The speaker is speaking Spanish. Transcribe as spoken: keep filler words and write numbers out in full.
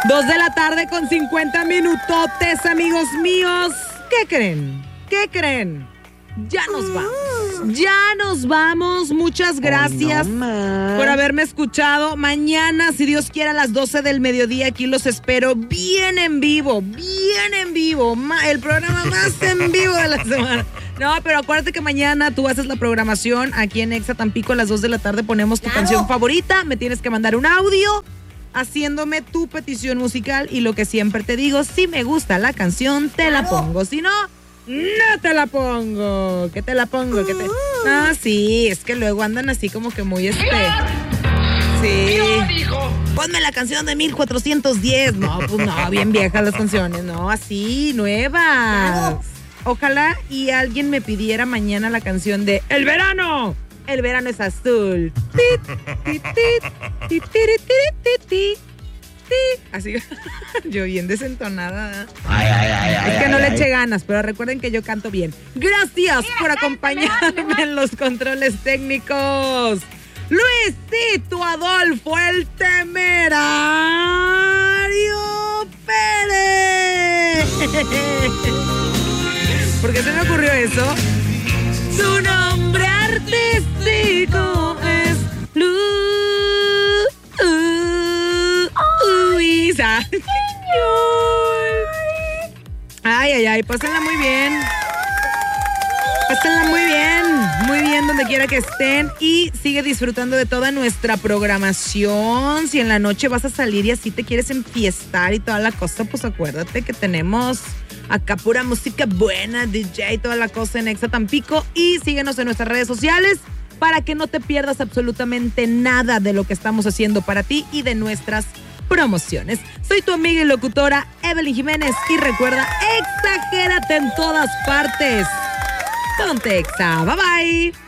Dos de la tarde con cincuenta minutotes, amigos míos. ¿Qué creen? ¿Qué creen? Ya nos vamos. Ya nos vamos. Muchas gracias oh, no por haberme escuchado. Mañana, si Dios quiere, a las doce del mediodía, aquí los espero bien en vivo. Bien en vivo. El programa más en vivo de la semana. No, pero acuérdate que mañana tú haces la programación aquí en Exa Tampico a las dos de la tarde. Ponemos tu claro. canción favorita. Me tienes que mandar un audio haciéndome tu petición musical. Y lo que siempre te digo, si me gusta la canción, te claro. la pongo. Si no... No te la pongo, que te la pongo, que te... No, sí, es que luego andan así como que muy este... Sí. Ponme la canción de mil cuatrocientos diez. No, pues no, bien viejas las canciones, no, así, nuevas. Ojalá y alguien me pidiera mañana la canción de El verano. El verano es azul. Así, yo bien desentonada. Ay, ay, ay, es ay, que no ay, le ay. eché ganas, pero recuerden que yo canto bien. Gracias por acompañarme en los controles técnicos. Luisito Adolfo, el temerario Pérez. ¿Por qué se me ocurrió eso? Su nombre artístico es Luis. Luisa. Ay, ay, ay, pásenla muy bien. Pásenla muy bien, muy bien donde quiera que estén y sigue disfrutando de toda nuestra programación. Si en la noche vas a salir y así te quieres enfiestar y toda la cosa, pues acuérdate que tenemos acá pura música buena, D J y toda la cosa en Exa Tampico. Y síguenos en nuestras redes sociales para que no te pierdas absolutamente nada de lo que estamos haciendo para ti y de nuestras promociones. Soy tu amiga y locutora Evelyn Jiménez y recuerda, exagérate en todas partes. Ponte Exa. Bye bye.